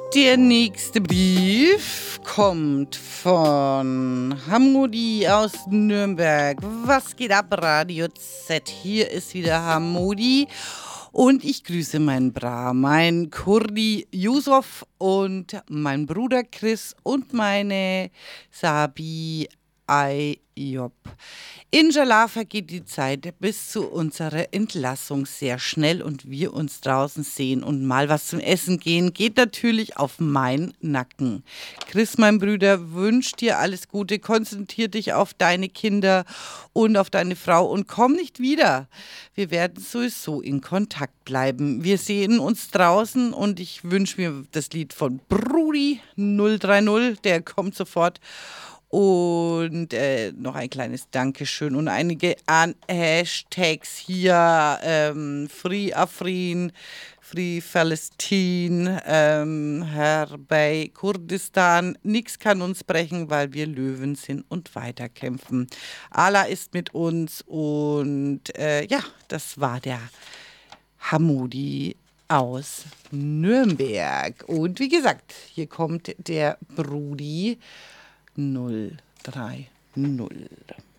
Der nächste Brief kommt von Hamudi aus Nürnberg. Was geht ab, Radio Z? Hier ist wieder Hamudi und ich grüße meinen Bra, mein Kurdi Yusuf und mein Bruder Chris und meine Sabi Ayob. Inshallah vergeht die Zeit bis zu unserer Entlassung sehr schnell und wir uns draußen sehen und mal was zum Essen gehen, geht natürlich auf meinen Nacken. Chris, mein Bruder, wünscht dir alles Gute, konzentrier dich auf deine Kinder und auf deine Frau und komm nicht wieder. Wir werden sowieso in Kontakt bleiben. Wir sehen uns draußen und ich wünsche mir das Lied von Brudi 030, der kommt sofort. Und noch ein kleines Dankeschön und einige Hashtags hier. Free Afrin, Free Palästin, Herbei Kurdistan. Nichts kann uns brechen, weil wir Löwen sind und weiterkämpfen. Allah ist mit uns und ja, das war der Hamudi aus Nürnberg. Und wie gesagt, hier kommt der Brudi 030.